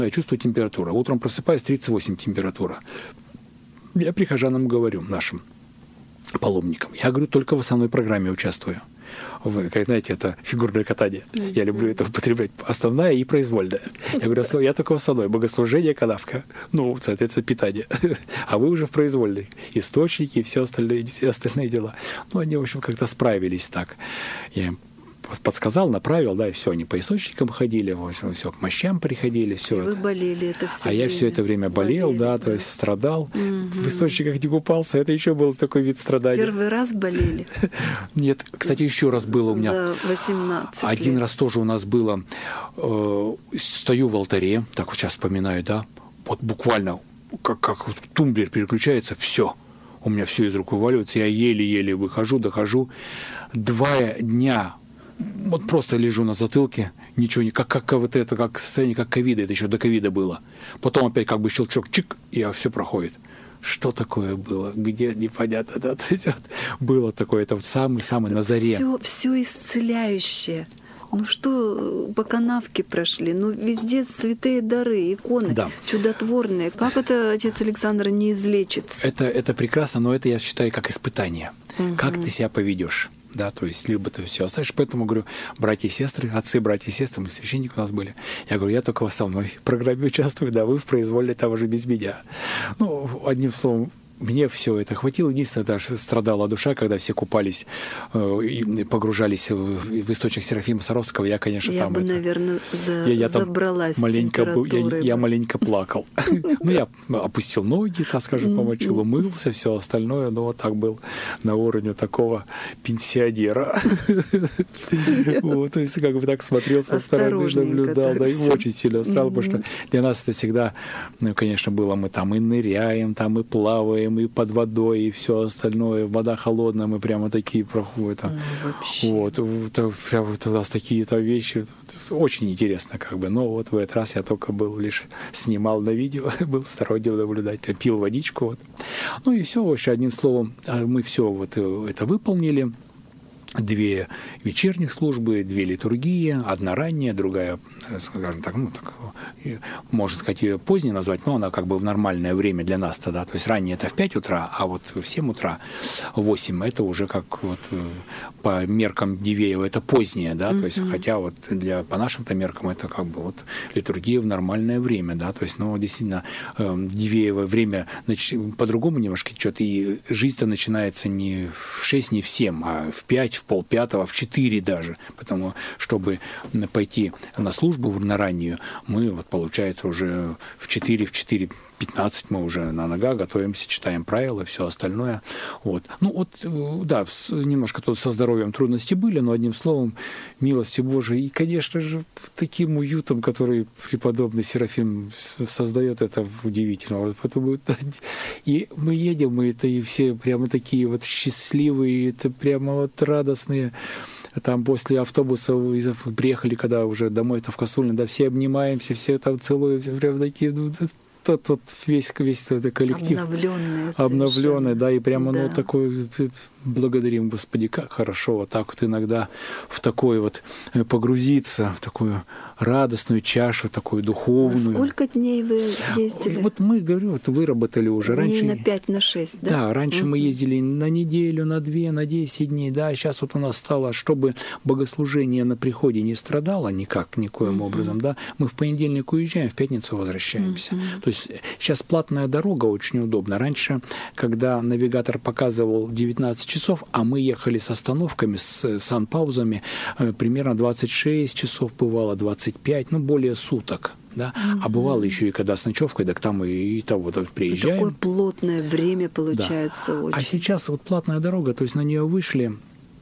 Я чувствую температуру. Утром просыпаюсь, 38 температура. Я прихожанам говорю, нашим паломникам, я говорю, только в основной программе участвую. Вы, как знаете, это фигурное катание. Я люблю это употреблять. Основная и произвольная. Я говорю, я только в основной. Богослужение, канавка. Ну, соответственно, питание. А вы уже в произвольной. Источники и все остальные дела. Ну, они, в общем, как-то справились так. Я им подсказал, направил, да, и все, они по источникам ходили, в общем, все, к мощам приходили, все. И вы болели это все время. Я все это время болел, да, то есть страдал. В источниках не купался, это еще был такой вид страдания. Первый раз болели? Нет, кстати, еще раз было у меня. За 18 Один лет. раз тоже у нас было, стою в алтаре, так вот сейчас вспоминаю, да, вот буквально, как тумблер переключается, все. У меня все из рук вываливается, я еле-еле выхожу, дохожу. 2 дня вот просто лежу на затылке, ничего не... Как вот это, как состояние, как ковида, это еще до ковида было. Потом опять как бы щелчок, чик, и все проходит. Что такое было? Где? Непонятно, да? То есть вот было такое, это вот самый-самый на заре. Все исцеляющее. Ну что, по канавке прошли, ну везде святые дары, иконы, да, чудотворные. Как это, отец Александр, не излечится? Это прекрасно, но это я считаю как испытание. Как ты себя поведешь? Да, то есть либо ты все оставишь. Поэтому говорю, братья и сестры, отцы, братья и сестры, мы священники у нас были. Я говорю, я только в основной программе участвую, да, вы в произволе там уже без меня. Ну, одним словом, мне все это хватило. Единственное, даже страдала душа, когда все купались и погружались в источник Серафима Саровского. Я, конечно, я там... бы, наверное, забралась температурой. Я маленько плакал. Ну, я опустил ноги, так скажем, помочил, умылся, все остальное. Ну, вот так был на уровне такого пенсионера. Вот, то есть, как бы так смотрел со стороны, наблюдал. Да, и очень сильно страдал, потому что для нас это всегда, конечно, было, мы там и ныряем, там и плаваем, и под водой, и все остальное. Вода холодная, мы прямо такие проходим. Вот, прямо вот у нас такие-то вещи. Очень интересно, как бы. Но вот в этот раз я только был лишь снимал на видео, был сторонним наблюдателем, пил водичку. Вот. Ну и все, вообще, одним словом, мы все вот это выполнили. 2 вечерних службы, 2 литургии, одна ранняя, другая, скажем так, ну, так, можно сказать, ее поздней назвать, но она как бы в нормальное время для нас тогда. То есть ранее это в 5 утра, а вот в 7 утра, 8 это уже как вот по меркам Дивеева это позднее, да, то есть хотя вот по нашим-то меркам это как бы вот литургия в нормальное время, да, то есть, ну, действительно, Дивеево время по-другому немножко течет, и жизнь-то начинается не в 6, не в 7, а в 5, в 4:30, в 4 даже. Потому чтобы пойти на службу на раннюю, мы, вот, получается, уже в 4:15 мы уже на ногах готовимся, читаем правила, все остальное. Вот. Ну вот, да, немножко тут со здоровьем трудности были, но одним словом, милостью Божией. И, конечно же, таким уютом, который преподобный Серафим создает, это удивительно. Вот поэтому, и мы едем, мы это и все прямо такие вот счастливые, это прямо вот радостные. Там после автобуса приехали, когда уже домой-то в Косулино, да, все обнимаемся, все там целуемся, прям такие, тот весь этот коллектив обновленный, да, и прямо, да, ну, такой, благодарим, Господи, как хорошо вот так вот иногда в такой вот погрузиться, в такую радостную чашу, такую духовную. Сколько дней вы ездили? Вот мы, говорю, вот выработали уже. Дней раньше на 5, на 6, да? Да, раньше мы ездили на неделю, на 2, на 10 дней, да, а сейчас вот у нас стало, чтобы богослужение на приходе не страдало никоим образом, да, мы в понедельник уезжаем, в пятницу возвращаемся. То есть сейчас платная дорога очень удобна. Раньше, когда навигатор показывал 19 часов, а мы ехали с остановками, с санпаузами, примерно 26 часов бывало, 25, ну, более суток. Да? А бывало еще и когда с ночевкой, так там и того приезжаем. Такое плотное время получается, да. Очень. А сейчас вот платная дорога, то есть на нее вышли,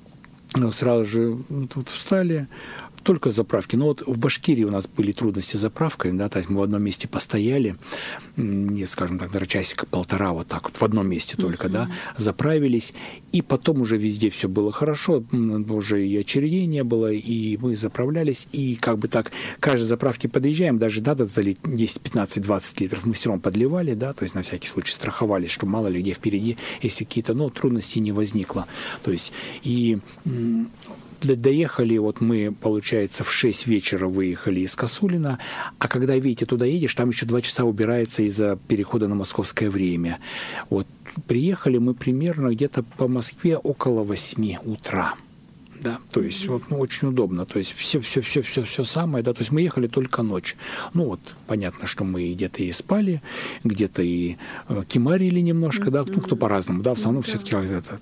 сразу же тут встали, только заправки. Но вот в Башкирии у нас были трудности с заправкой, да, то есть мы в одном месте постояли, скажем так, наверное, часика-полтора вот так вот в одном месте только, да, заправились, и потом уже везде все было хорошо, уже и очередей не было, и мы заправлялись, и как бы так, каждой заправке подъезжаем, даже надо залить 10, 15, 20 литров, мы все равно подливали, да, то есть на всякий случай страховались, что мало ли где впереди, если какие-то, трудности не возникло. То есть, и доехали, вот мы, получается, в 6 вечера выехали из Косулина, а когда, видите, туда едешь, там еще 2 часа убирается из-за перехода на московское время. Вот приехали мы примерно где-то по Москве около 8 утра. Да, то есть вот, очень удобно, то есть все самое, да, то есть мы ехали только ночь. Ну вот, понятно, что мы где-то и спали, где-то и кимарили немножко, да, ну кто по-разному, да, в основном все-таки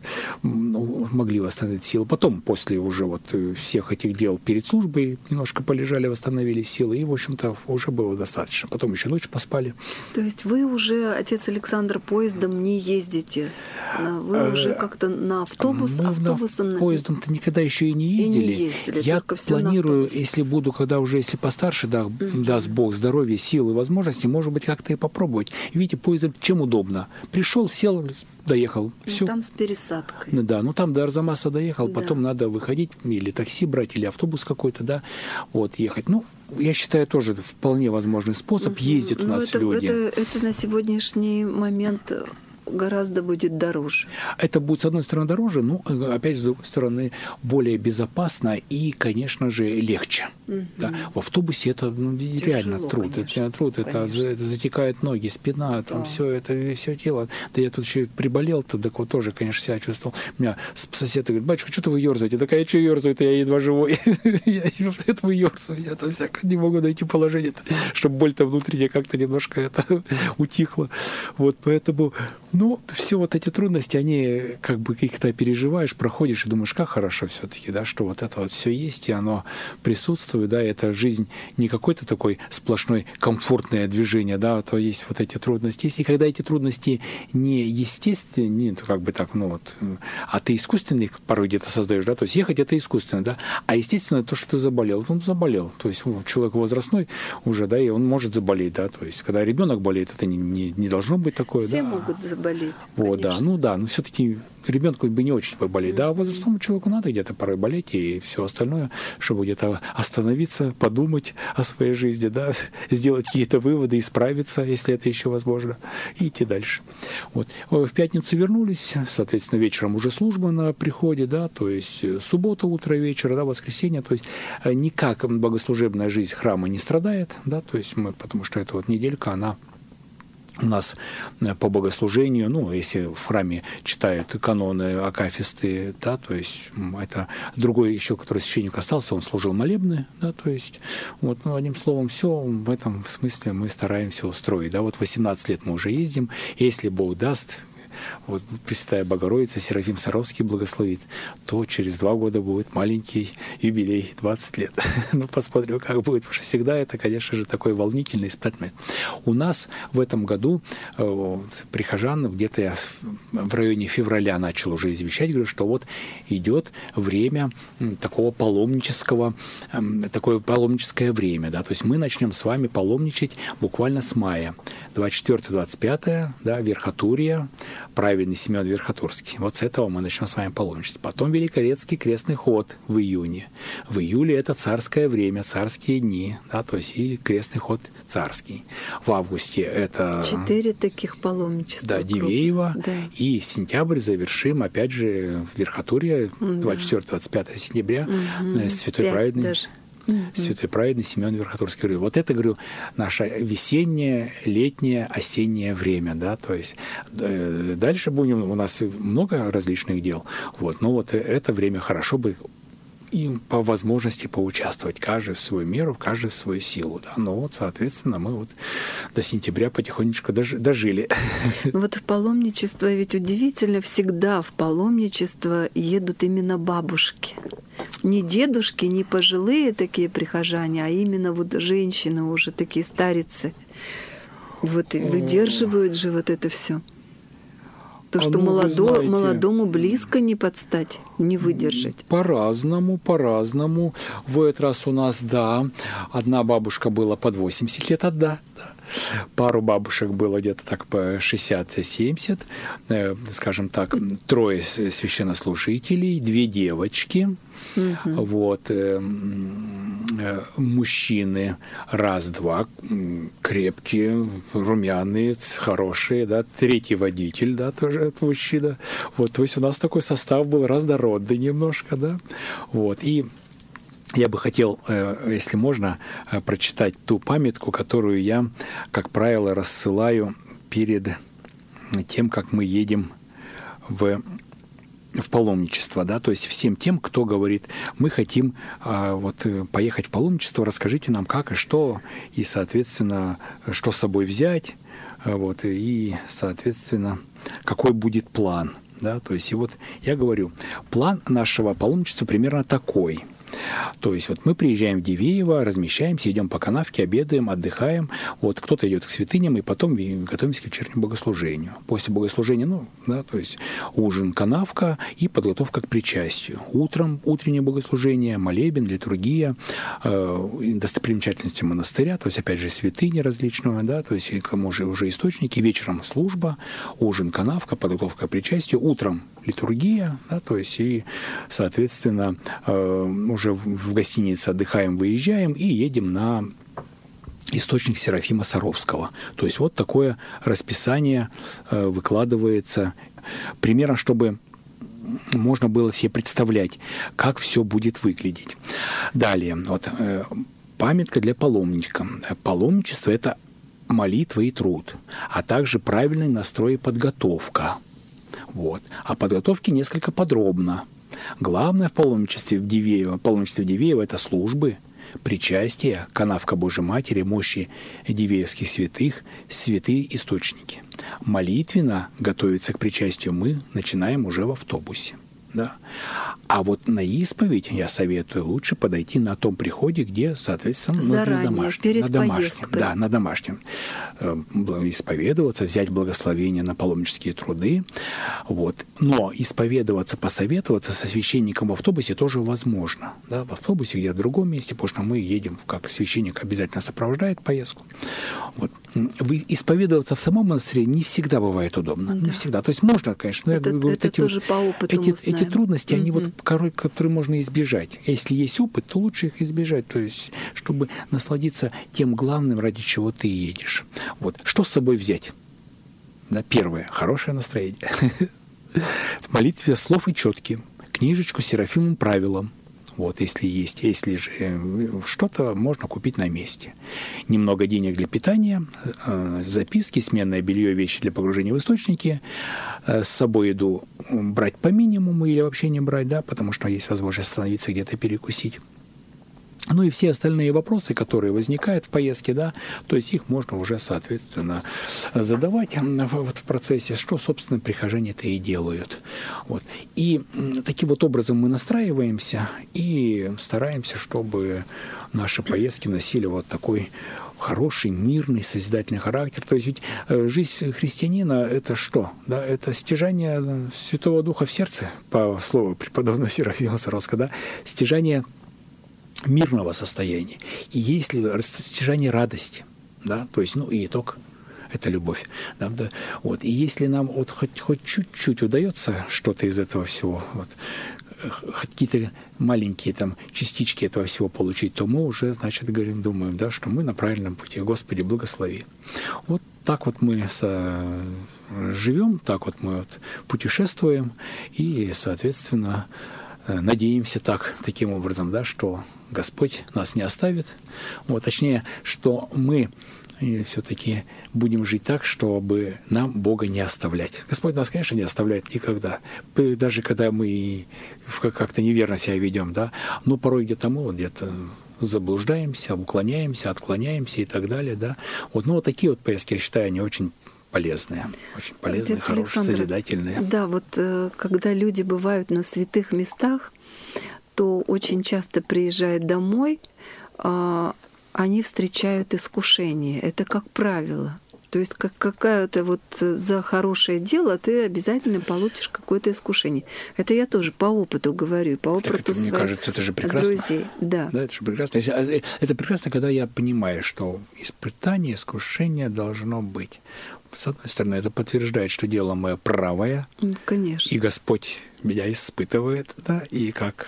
могли восстановить силы. Потом, после уже вот всех этих дел перед службой, немножко полежали, восстановили силы, и, в общем-то, уже было достаточно. Потом еще ночь поспали. То есть вы уже, отец Александр, поездом не ездите? Вы уже как-то на автобусом? Поездом-то никогда еще и не ездили. Я планирую, если буду, когда уже, если постарше, да, даст Бог здоровья, силы, возможности, может быть, как-то и попробовать. Видите, поездом чем удобно. Пришел, сел, доехал. Все. Там с пересадкой. Да, ну там до Арзамаса доехал, потом надо выходить, или такси брать, или автобус какой-то, да, вот, ехать. Ну, я считаю, тоже вполне возможный способ. Ездят у нас люди. Это на сегодняшний момент гораздо будет дороже. Это будет, с одной стороны, дороже, но, опять с другой стороны, более безопасно и, конечно же, легче. Да. В автобусе это реально труд. Это труд, это затекают ноги, спина, там все тело. Да я тут еще и приболел-то, так вот тоже, конечно, себя чувствовал. У меня сосед говорит: батюшка, что-то вы ерзаете? Так я что ерзаю-то, я едва живой. Я этого ерзаю, я там всяко не могу найти положение, чтобы боль-то внутренняя как-то немножко это утихла. Вот, поэтому... Ну, все вот эти трудности, они как бы как-то переживаешь, проходишь и думаешь, как хорошо все-таки, да, что вот это вот все есть, и оно присутствует, да, это жизнь не какой-то такой сплошной комфортное движение, да, то есть вот эти трудности есть. И когда эти трудности не естественные, не как бы так, ну вот, а ты искусственный порой где-то создаешь, да, то есть ехать это искусственно, да, а естественно то, что ты заболел, он заболел, то есть человек возрастной уже, да, и он может заболеть, да, то есть когда ребенок болеет, это не должно быть такое, все да. могут заболеть. Вот, да, но все-таки ребенку бы не очень поболеть, да, а возрастному человеку надо где-то порой болеть и все остальное, чтобы где-то остановиться, подумать о своей жизни, да, сделать какие-то выводы, исправиться, если это еще возможно, и идти дальше. Вот. В пятницу вернулись, соответственно, вечером уже служба на приходе, да, то есть суббота, утро, вечер, да, воскресенье, то есть никак богослужебная жизнь храма не страдает, да, то есть мы, потому что эта вот неделька, она у нас по богослужению, ну, если в храме читают каноны, акафисты, да, то есть это другой еще, который священник остался, он служил молебны, да, то есть, вот, ну, одним словом, все в этом смысле мы стараемся устроить, да, вот 18 лет мы уже ездим, если Бог даст, вот Пресвятая Богородица, Серафим Саровский благословит, то через 2 года будет маленький юбилей, 20 лет. Ну, посмотрим, как будет, потому что всегда это, конечно же, такой волнительный испытание. У нас в этом году прихожан, где-то я в районе февраля начал уже извещать, говорю, что вот идет время такого паломнического, такое паломническое время, да, то есть мы начнем с вами паломничать буквально с мая. 24-25, да, Верхотурье, праведный Симеон Верхотурский. Вот с этого мы начнем с вами паломничать. Потом Великорецкий крестный ход в июне. В июле это царское время, царские дни, да, то есть и крестный ход царский. В августе это... 4 таких паломничества. Да, Дивеево. Да. И сентябрь завершим, опять же, в Верхотурье, 24-25 сентября, святой праведный. Даже. Святой праведный Симеон Верхотурский. Говорю, вот это, говорю, наше весеннее, летнее, осеннее время, да, то есть дальше будем, у нас много различных дел, вот, но вот это время хорошо бы им по возможности поучаствовать, каждый в свою меру, каждый в свою силу, да, но вот, соответственно, мы вот до сентября потихонечку дожили. Вот в паломничество ведь удивительно, всегда в паломничество едут именно бабушки. Не дедушки, не пожилые такие прихожане, а именно вот женщины уже такие старицы. Вот выдерживают же вот это все. То, что молодому близко не подстать, не выдержать. По-разному. В этот раз у нас, да, одна бабушка была под 80 лет, да. Пару бабушек было где-то так по 60-70, скажем так, 3 священнослужителей, 2 девочки, Вот, мужчины раз-два, крепкие, румяные, хорошие, да, третий водитель, да, тоже это мужчина. Вот, то есть у нас такой состав был разнородный немножко, да, вот, и я бы хотел, если можно, прочитать ту памятку, которую я, как правило, рассылаю перед тем, как мы едем в паломничество, да, то есть всем тем, кто говорит, мы хотим поехать в паломничество, расскажите нам, как и что, и, соответственно, что с собой взять, вот, и, соответственно, какой будет план, да, то есть, и вот я говорю, план нашего паломничества примерно такой. То есть вот мы приезжаем в Дивеево, размещаемся, идем по канавке, обедаем, отдыхаем. Вот кто-то идет к святыням, и потом готовимся к вечернему богослужению. После богослужения, то есть ужин, канавка и подготовка к причастию. Утром утреннее богослужение, молебен, литургия, достопримечательности монастыря, то есть опять же святыни различного, да, то есть кому же уже источники. Вечером служба, ужин, канавка, подготовка к причастию. Утром литургия, да, то есть и, соответственно, уже в гостинице отдыхаем, выезжаем и едем на источник Серафима Саровского. То есть вот такое расписание выкладывается примерно, чтобы можно было себе представлять, как все будет выглядеть. Далее, вот памятка для паломника. Паломничество – это молитва и труд, а также правильный настрой и подготовка. Вот. О подготовке несколько подробно. Главное в паломничестве в Дивеево – это службы, причастие, канавка Божьей Матери, мощи дивеевских святых, святые источники. Молитвенно готовиться к причастию мы начинаем уже в автобусе. Да? А вот на исповедь я советую лучше подойти на том приходе, где, соответственно, заранее, перед поездкой. Да, на домашнем. Исповедоваться, взять благословение на паломнические труды. Вот. Но исповедоваться, посоветоваться со священником в автобусе тоже возможно. Да? В автобусе, где-то в другом месте, потому что мы едем, как священник обязательно сопровождает поездку. Вот. Исповедоваться в самом монастыре не всегда бывает удобно. Да. Не всегда. То есть можно, конечно, но это тоже по опыту эти трудности, они которые можно избежать. Если есть опыт, то лучше их избежать, то есть, чтобы насладиться тем главным, ради чего ты едешь. Вот. Что с собой взять? Да, первое – хорошее настроение. В молитве слов и четки. Книжечку с Серафимовым правилом. Вот, если есть. Если же что-то можно купить на месте. Немного денег для питания, записки, сменное белье, вещи для погружения в источники. С собой еду брать по минимуму или вообще не брать, да, потому что есть возможность остановиться где-то перекусить. Ну и все остальные вопросы, которые возникают в поездке, да, то есть их можно уже, соответственно, задавать в процессе, что, собственно, прихожане-то и делают. Вот. И таким вот образом мы настраиваемся и стараемся, чтобы наши поездки носили вот такой хороший, мирный, созидательный характер. То есть ведь жизнь христианина – это что? Да? Это стяжание Святого Духа в сердце, по слову преподобного Серафима Саровского, да? Стяжание мирного состояния. И есть ли стяжание радости, да, то есть, и итог – это любовь. Да, да, вот. И если нам вот хоть чуть-чуть удается что-то из этого всего, вот, какие-то маленькие там частички этого всего получить, то мы уже, значит, думаем, да, что мы на правильном пути. Господи, благослови. Вот так вот мы живем, так вот мы путешествуем и, соответственно, надеемся таким образом, да, что Господь нас не оставит. Вот, точнее, что мы все-таки будем жить так, чтобы нам Бога не оставлять. Господь нас, конечно, не оставляет никогда. Даже когда мы как-то неверно себя ведем, да, но порой где-то мы где-то заблуждаемся, уклоняемся, отклоняемся и так далее, да. Вот, вот такие вот поездки, я считаю, они очень полезные, Отец хорошие, Александр, созидательные. Да, вот когда люди бывают на святых местах, то очень часто приезжают домой, они встречают искушение. Это как правило. То есть какая-то вот за хорошее дело ты обязательно получишь какое-то искушение. Это я тоже по опыту говорю, по опыту своих мне кажется, это же прекрасно. Друзей. Да. Да, это же прекрасно. Это прекрасно, когда я понимаю, что испытание, искушение должно быть. С одной стороны, это подтверждает, что дело мое правое. Конечно. И Господь меня испытывает, да, и как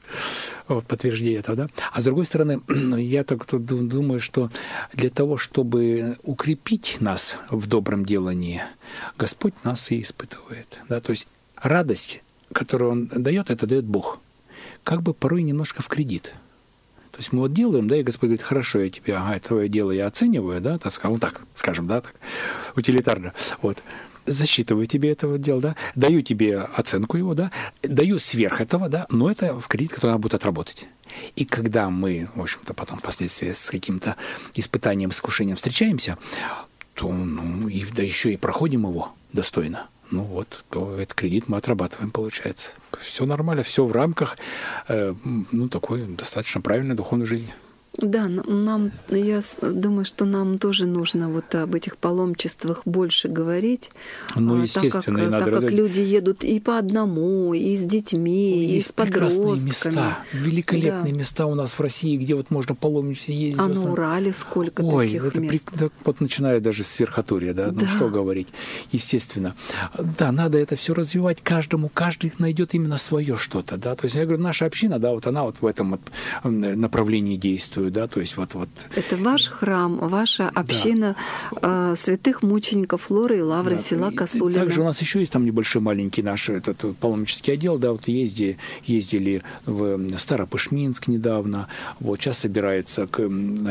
Вот, подтверждение этого, да. А с другой стороны, я так думаю, что для того, чтобы укрепить нас в добром делании, Господь нас и испытывает. Да? То есть радость, которую Он дает, это дает Бог. Как бы порой немножко в кредит. То есть мы вот делаем, да, и Господь говорит, хорошо, я тебе, твое дело я оцениваю, да, так скажем, да, так, утилитарно, вот. Засчитываю тебе этого дела, да, даю тебе оценку его, да, даю сверх этого, да, но это в кредит, который надо будет отработать. И когда мы, в общем-то, потом впоследствии с каким-то испытанием, искушением встречаемся, то, да еще и проходим его достойно, то этот кредит мы отрабатываем, получается. Все нормально, все в рамках, такой достаточно правильной духовной жизни. Да, я думаю, что нам тоже нужно вот об этих паломничествах больше говорить. Естественно, так как люди едут и по одному, и с детьми, и с подростками. Прекрасные места, великолепные места у нас в России, где вот можно паломничать, ездить. А на Урале сколько таких мест? Вот начиная даже с Верхотурья, да, что говорить, естественно. Да, надо это все развивать каждый найдет именно свое что-то, да. То есть я говорю, наша община, да, вот она вот в этом направлении действует. Да, то есть вот. Это ваш храм, ваша община святых мучеников Флоры и Лавры, села Косулина. Также у нас еще есть там небольшой маленький наш паломнический отдел, да, вот ездили в Старопышминск недавно, вот сейчас собираются к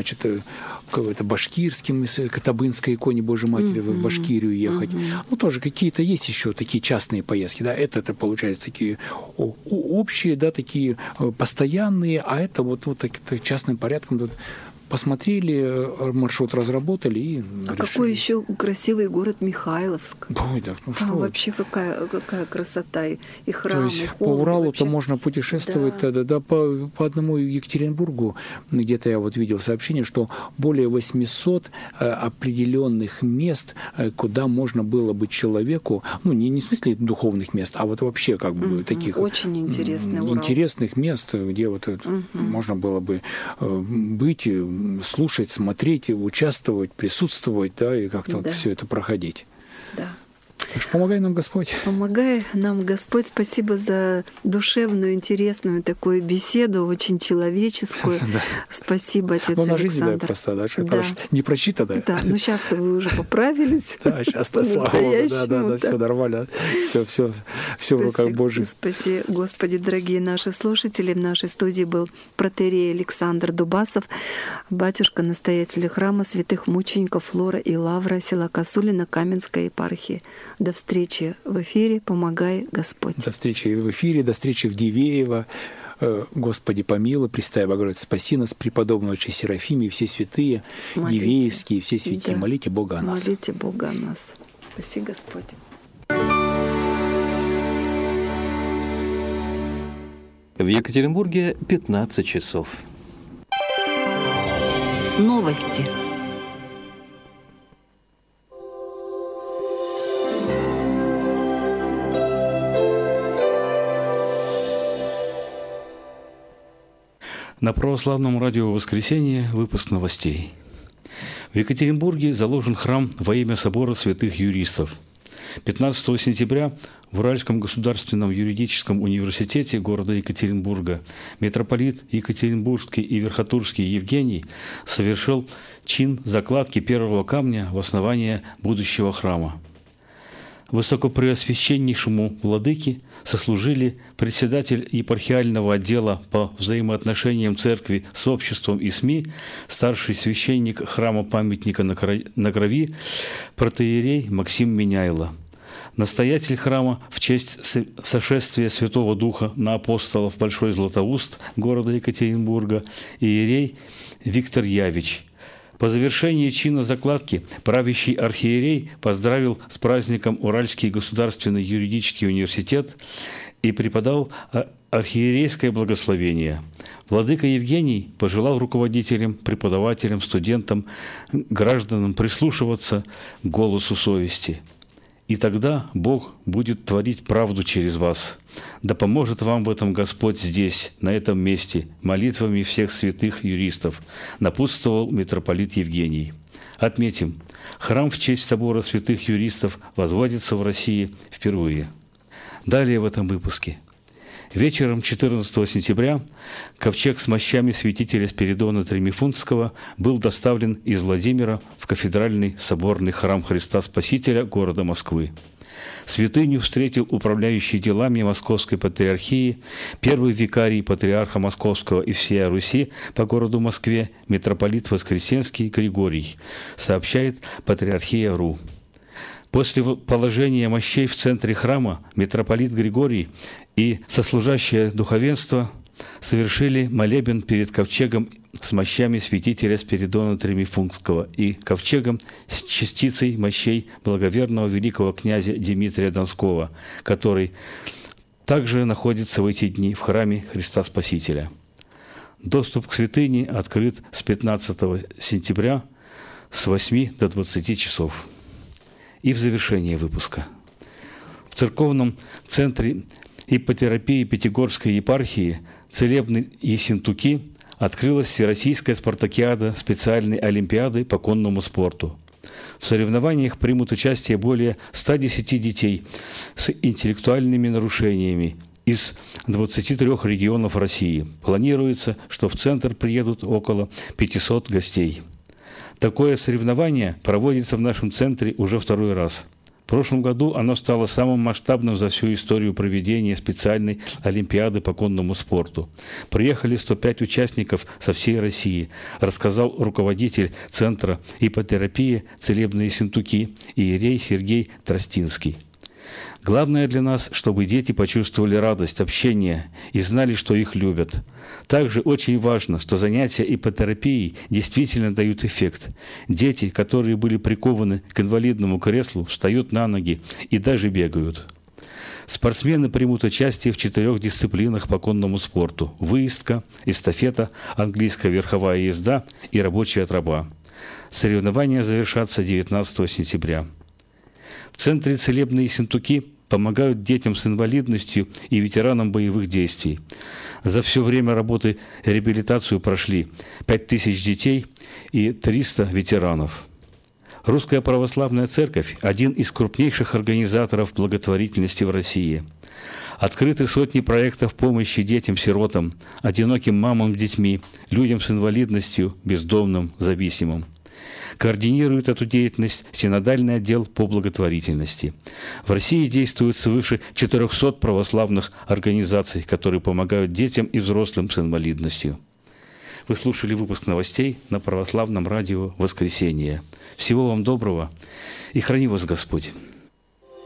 башкирским, к Табынской иконе Божьей Матери в Башкирию ехать. Тоже какие-то есть еще такие частные поездки, да, это получается такие общие, да, такие постоянные, а это вот частным порядком посмотрели, маршрут разработали и решили. Какой еще красивый город Михайловск. Ой, да, там вообще какая красота и храмы, то есть по Уралу-то можно путешествовать, да, по одному Екатеринбургу, где-то я вот видел сообщение, что более 800 определенных мест, куда можно было бы человеку, не в смысле духовных мест, а вот вообще как бы таких очень интересных мест, где вот можно было бы быть, слушать, смотреть, участвовать, присутствовать, да, и как-то вот все это проходить. Да. Помогай нам, Господь. Помогай нам, Господь. Спасибо за душевную, интересную такую беседу, очень человеческую. Спасибо, отец Александр. На жизнь, да, просто, да, не прочитанная. Да, сейчас-то вы уже поправились. Да, сейчас-то, слава Богу, да, все нормально, все в руках Божьих. Спаси, Господи, дорогие наши слушатели. В нашей студии был протоиерей Александр Дубасов, батюшка-настоятель храма святых мучеников Флора и Лавра, села Косулина, Каменской епархии. До встречи в эфире. Помогай, Господь. До встречи в эфире, до встречи в Дивеево. Господи, помилуй, Пресвятая Богородица, спаси нас, преподобного отче Серафиме, все святые, Дивеевские, все святые. Да. Молите Бога о нас. Молите Бога о нас. Спаси, Господь. В Екатеринбурге 15 часов. Новости. На православном радио «Воскресенье» выпуск новостей. В Екатеринбурге заложен храм во имя собора святых юристов. 15 сентября в Уральском государственном юридическом университете города Екатеринбурга митрополит Екатеринбургский и Верхотурский Евгений совершил чин закладки первого камня в основание будущего храма. Высокопреосвященнейшему владыке сослужили председатель епархиального отдела по взаимоотношениям церкви с обществом и СМИ, старший священник храма-памятника на Крови, протоиерей Максим Меняйло, настоятель храма в честь сошествия Святого Духа на апостолов Большой Златоуст города Екатеринбурга, иерей Виктор Явич. По завершении чина закладки правящий архиерей поздравил с праздником Уральский государственный юридический университет и преподал архиерейское благословение. Владыка Евгений пожелал руководителям, преподавателям, студентам, гражданам прислушиваться к голосу совести. И тогда Бог будет творить правду через вас. Да поможет вам в этом Господь здесь, на этом месте, молитвами всех святых юристов, напутствовал митрополит Евгений. Отметим, храм в честь собора святых юристов возводится в России впервые. Далее в этом выпуске. Вечером 14 сентября ковчег с мощами святителя Спиридона Тремифунтского был доставлен из Владимира в кафедральный соборный храм Христа Спасителя города Москвы. Святыню встретил управляющий делами Московской патриархии, первый викарий патриарха Московского и всея Руси по городу Москве митрополит Воскресенский Григорий, сообщает Патриархия.ру. После положения мощей в центре храма митрополит Григорий и сослужащее духовенство совершили молебен перед ковчегом с мощами святителя Спиридона Тремифунтского и ковчегом с частицей мощей благоверного великого князя Дмитрия Донского, который также находится в эти дни в храме Христа Спасителя. Доступ к святыне открыт с 15 сентября с 8 до 20 часов. И в завершение выпуска. В церковном центре иппотерапии Пятигорской епархии Целебной Ессентуки открылась Всероссийская спартакиада специальной олимпиады по конному спорту. В соревнованиях примут участие более 110 детей с интеллектуальными нарушениями из 23 регионов России. Планируется, что в центр приедут около 500 гостей. Такое соревнование проводится в нашем центре уже второй раз. В прошлом году оно стало самым масштабным за всю историю проведения специальной олимпиады по конному спорту. Приехали 105 участников со всей России, рассказал руководитель Центра иппотерапии Целебные Ессентуки иерей Сергей Тростинский. Главное для нас, чтобы дети почувствовали радость общения и знали, что их любят. Также очень важно, что занятия иппотерапией действительно дают эффект. Дети, которые были прикованы к инвалидному креслу, встают на ноги и даже бегают. Спортсмены примут участие в 4 дисциплинах по конному спорту: выездка, эстафета, английская верховая езда и рабочая троба. Соревнования завершатся 19 сентября. В Центре Целебные Ессентуки помогают детям с инвалидностью и ветеранам боевых действий. За все время работы реабилитацию прошли 5000 детей и 300 ветеранов. Русская Православная Церковь – один из крупнейших организаторов благотворительности в России. Открыты сотни проектов помощи детям-сиротам, одиноким мамам с детьми, людям с инвалидностью, бездомным, зависимым. Координирует эту деятельность Синодальный отдел по благотворительности. В России действует свыше 400 православных организаций, которые помогают детям и взрослым с инвалидностью. Вы слушали выпуск новостей на Православном радио «Воскресенье». Всего вам доброго и храни вас Господь!